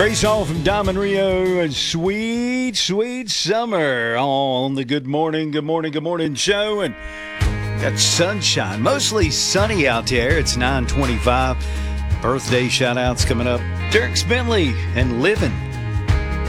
Great song from Diamond Rio and Sweet, Sweet Summer on the Good Morning show. And got sunshine, mostly sunny out there. It's 9:25. Birthday shout outs coming up. Dirk Bentley and Living